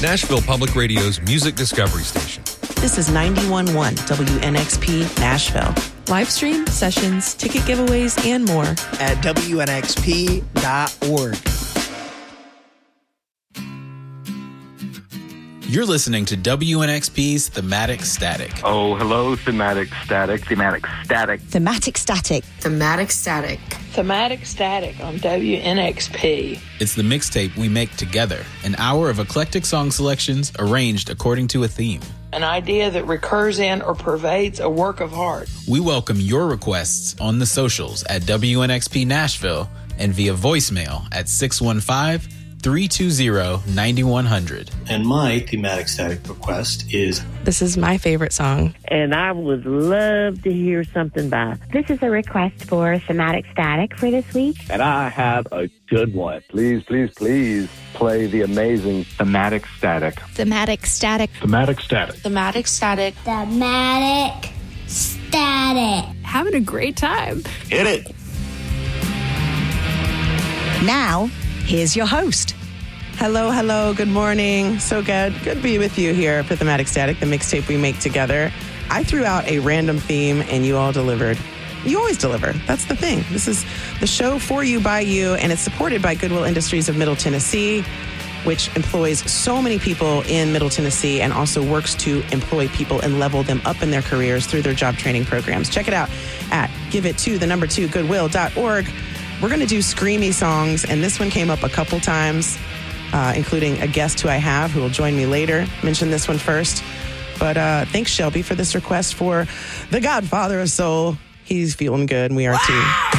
Nashville Public Radio's music discovery station. This is 91.1 WNXP Nashville. Live stream, sessions, ticket giveaways, and more at WNXP.org. You're listening to WNXP's Thematic Static. Oh, hello, Thematic Static. Thematic Static. Thematic Static. Thematic Static. Thematic Static on WNXP. It's the mixtape we make together, an hour of eclectic song selections arranged according to a theme. An idea that recurs in or pervades a work of art. We welcome your requests on the socials at WNXP Nashville and via voicemail at 615-320-9100. And my thematic static request is... This is my favorite song. And I would love to hear something by... This is a request for thematic static for this week. And I have a good one. Please, please, please play the amazing Thematic Static. Thematic Static. Thematic Static. Thematic Static. Thematic Static. Having a great time. Hit it! Now, here's your host. Hello, good morning. So good to be with you here for Thematic Static, the mixtape we make together. I threw out a random theme and you all delivered. You always deliver. That's the thing. This is the show for you, by you, and it's supported by Goodwill Industries of Middle Tennessee, which employs so many people in Middle Tennessee and also works to employ people and level them up in their careers through their job training programs. Check it out at giveit2goodwill.org. We're going to do screamy songs, and this one came up a couple times, including a guest who I have who will join me later. Mention this one first. But thanks, Shelby, for this request for the Godfather of Soul. He's feeling good, and we are too.